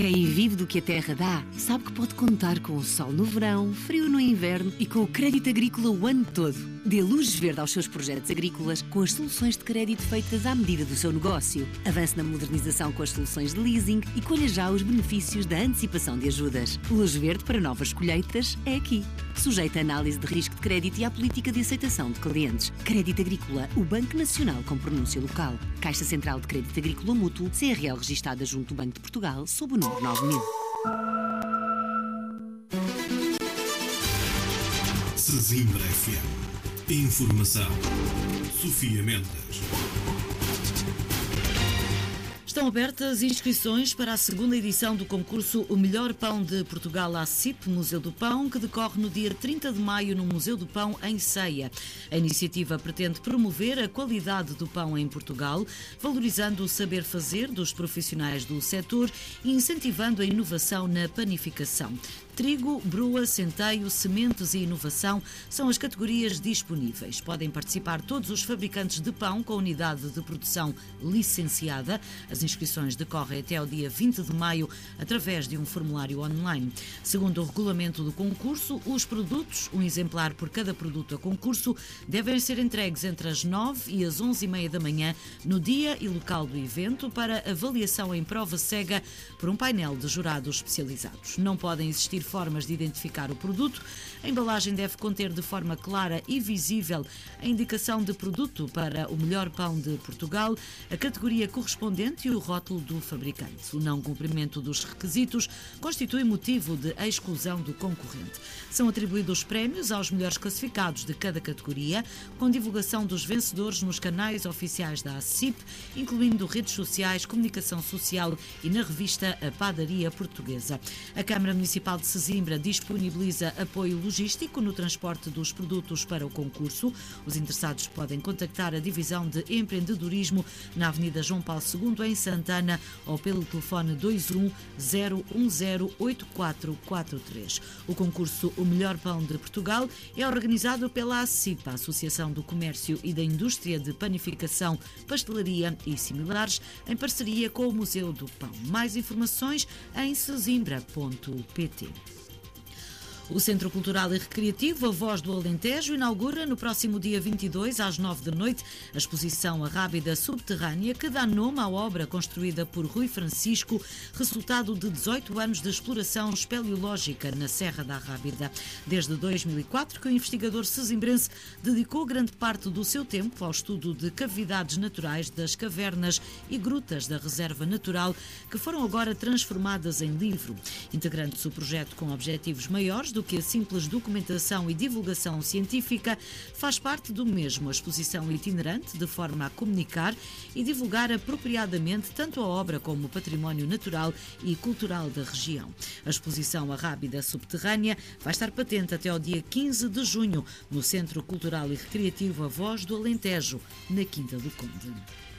Quem vive do que a terra dá, sabe que pode contar com o sol no verão, frio no inverno e com o crédito agrícola o ano todo. Dê luz verde aos seus projetos agrícolas com as soluções de crédito feitas à medida do seu negócio. Avance na modernização com as soluções de leasing e colha já os benefícios da antecipação de ajudas. Luz verde para novas colheitas é aqui. Sujeita a análise de risco de crédito e à política de aceitação de clientes. Crédito Agrícola, o Banco Nacional com pronúncia local. Caixa Central de Crédito Agrícola Mútuo, CRL registada junto do Banco de Portugal, sob o número 9000. Sesimbra FM. Informação. Sofia Mendes. Estão abertas inscrições para a segunda edição do concurso O Melhor Pão de Portugal ACIP Museu do Pão, que decorre no dia 30 de maio no Museu do Pão, em Ceia. A iniciativa pretende promover a qualidade do pão em Portugal, valorizando o saber fazer dos profissionais do setor e incentivando a inovação na panificação. Trigo, brua, centeio, sementes e inovação são as categorias disponíveis. Podem participar todos os fabricantes de pão com unidade de produção licenciada. As inscrições decorrem até ao dia 20 de maio através de um formulário online. Segundo o regulamento do concurso, os produtos, um exemplar por cada produto a concurso, devem ser entregues entre as 9 e as 11h30 da manhã no dia e local do evento para avaliação em prova cega por um painel de jurados especializados. Não podem existir formas de identificar o produto. A embalagem deve conter de forma clara e visível a indicação de produto para o melhor pão de Portugal, a categoria correspondente e o rótulo do fabricante. O não cumprimento dos requisitos constitui motivo de exclusão do concorrente. São atribuídos prémios aos melhores classificados de cada categoria, com divulgação dos vencedores nos canais oficiais da ACIP, incluindo redes sociais, comunicação social e na revista A Padaria Portuguesa. A Câmara Municipal de Sesimbra disponibiliza apoio logístico no transporte dos produtos para o concurso. Os interessados podem contactar a Divisão de Empreendedorismo na Avenida João Paulo II, em Santana, ou pelo telefone 21 010 8443. O concurso O Melhor Pão de Portugal é organizado pela ACIP, a Associação do Comércio e da Indústria de Panificação, Pastelaria e similares, em parceria com o Museu do Pão. Mais informações em sesimbra.pt. O Centro Cultural e Recreativo A Voz do Alentejo inaugura no próximo dia 22, às 9 da noite, a exposição A Rábida Subterrânea, que dá nome à obra construída por Rui Francisco, resultado de 18 anos de exploração espeleológica na Serra da Rábida. Desde 2004 que o investigador sesimbrense dedicou grande parte do seu tempo ao estudo de cavidades naturais das cavernas e grutas da Reserva Natural, que foram agora transformadas em livro. Integrando-se o projeto com objetivos maiores do que a simples documentação e divulgação científica, faz parte do mesmo a exposição itinerante, de forma a comunicar e divulgar apropriadamente tanto a obra como o património natural e cultural da região. A exposição A Rábida Subterrânea vai estar patente até ao dia 15 de junho no Centro Cultural e Recreativo A Voz do Alentejo, na Quinta do Conde.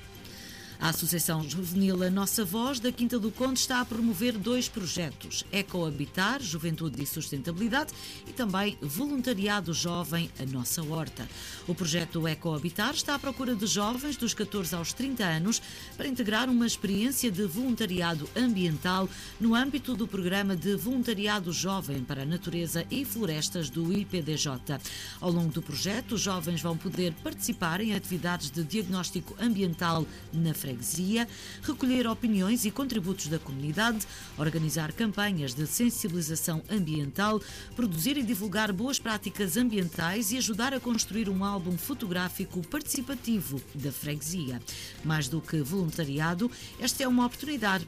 A Associação Juvenil A Nossa Voz da Quinta do Conde está a promover 2 projetos: Ecohabitar, Juventude e Sustentabilidade, e também Voluntariado Jovem A Nossa Horta. O projeto Ecohabitar está à procura de jovens dos 14 aos 30 anos para integrar uma experiência de voluntariado ambiental no âmbito do programa de Voluntariado Jovem para a Natureza e Florestas do IPDJ. Ao longo do projeto, os jovens vão poder participar em atividades de diagnóstico ambiental na freguesia, recolher opiniões e contributos da comunidade, organizar campanhas de sensibilização ambiental, produzir e divulgar boas práticas ambientais e ajudar a construir um álbum fotográfico participativo da freguesia. Mais do que voluntariado, esta é uma oportunidade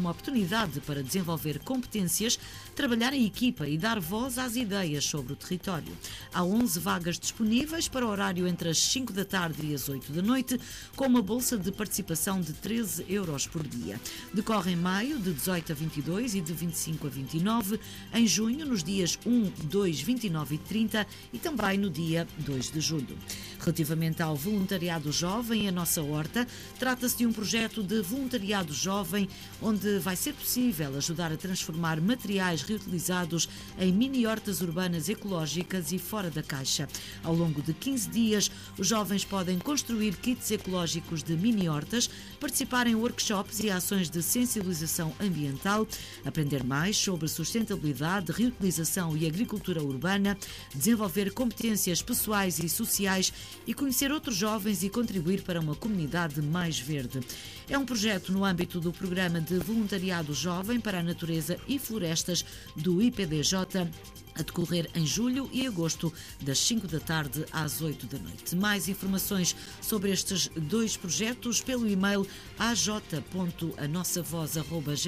para desenvolver competências, trabalhar em equipa e dar voz às ideias sobre o território. Há 11 vagas disponíveis para o horário entre as 5 da tarde e as 8 da noite, com uma bolsa de participação de 13 euros por dia. Decorre em maio, de 18 a 22 e de 25 a 29, em junho, nos dias 1, 2, 29 e 30 e também no dia 2 de julho. Relativamente ao voluntariado jovem A Nossa Horta, trata-se de um projeto de voluntariado jovem onde vai ser possível ajudar a transformar materiais reutilizados em mini-hortas urbanas ecológicas e fora da caixa. Ao longo de 15 dias, os jovens podem construir kits ecológicos de mini-hortas escolas, participar em workshops e ações de sensibilização ambiental, aprender mais sobre sustentabilidade, reutilização e agricultura urbana, desenvolver competências pessoais e sociais e conhecer outros jovens e contribuir para uma comunidade mais verde. É um projeto no âmbito do Programa de Voluntariado Jovem para a Natureza e Florestas do IPDJ, a decorrer em julho e agosto, das 5 da tarde às 8 da noite. Mais informações sobre estes dois projetos pelo e-mail aj.anossavoz@gmail.com.